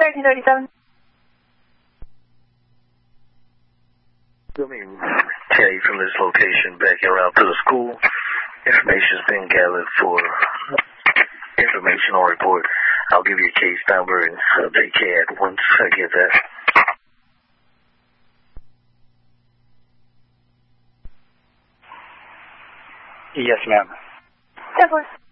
1337. Let me tell you from this location back en route to the school. Information's been gathered for informational report. I'll give you a case number and update CAD once I get that. Yes, ma'am. 10-4.